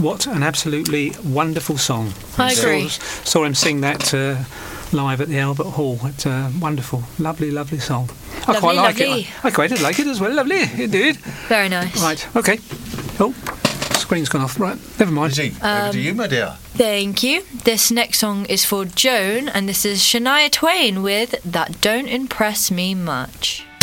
what an absolutely wonderful song. I agree. Saw him sing that live at the Albert Hall. It's a wonderful, lovely, lovely song. I quite like it. I quite did like it as well. Lovely, indeed. Very nice. Right, okay. Oh, screen's gone off. Right, never mind. Over to you, my dear. Thank you. This next song is for Joan, and this is Shania Twain with That Don't Impress Me Much.